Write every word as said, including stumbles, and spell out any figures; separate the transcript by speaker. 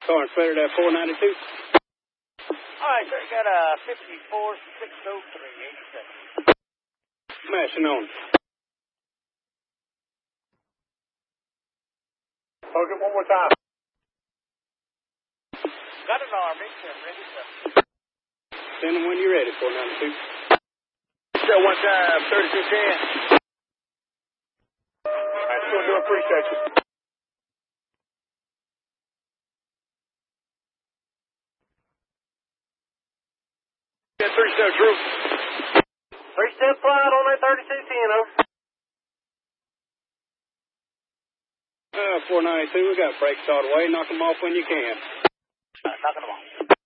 Speaker 1: Car spreader at four ninety-two.
Speaker 2: All right, sir. You got a fifty-four six oh three eighty-seven.
Speaker 1: Smashing on.
Speaker 3: Okay, one more time.
Speaker 2: Got an Army. Ready, sir.
Speaker 1: Send them when you're ready, four ninety-two.
Speaker 2: Still one time, thirty-two ten.
Speaker 3: All right, still do appreciate you.
Speaker 2: Yeah, three step true.
Speaker 3: Three step flight on that thirty-two ten, over.
Speaker 1: Uh, four ninety-two, we got brakes all the way. Knock them off when you can.
Speaker 2: Uh, knocking them off.